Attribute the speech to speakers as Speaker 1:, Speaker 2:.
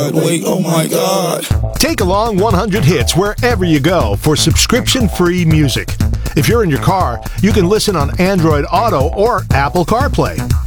Speaker 1: Wait, oh my God.
Speaker 2: Take along 100 hits wherever you go for subscription-free music. If you're in your car, you can listen on Android Auto or Apple CarPlay.